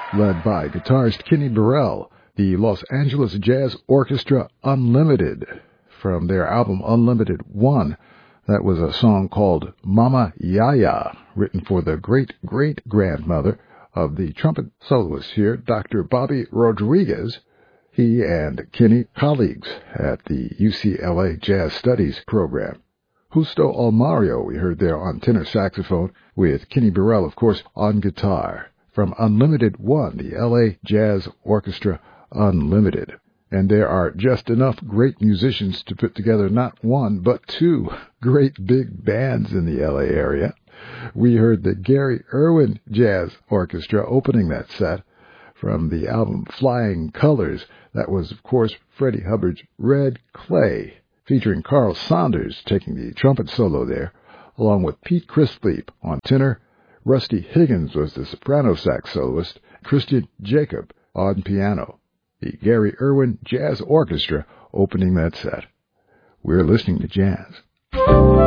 led by guitarist Kenny Burrell, the Los Angeles Jazz Orchestra Unlimited, from their album Unlimited 1. That was a song called Mama Yaya, written for the great-great-grandmother of the trumpet soloist here, Dr. Bobby Rodriguez. He and Kenny, colleagues at the UCLA Jazz Studies program. Justo Almario, we heard there on tenor saxophone, with Kenny Burrell, of course, on guitar. From Unlimited 1, the LA Jazz Orchestra Unlimited. And there are just enough great musicians to put together not one, but two great big bands in the LA area. We heard the Gary Irwin Jazz Orchestra opening that set from the album Flying Colors. That was, of course, Freddie Hubbard's Red Clay, featuring Carl Saunders taking the trumpet solo there, along with Pete Christlieb on tenor. Rusty Higgins was the soprano sax soloist, Christian Jacob on piano. The Gary Irwin Jazz Orchestra opening that set. We're listening to jazz.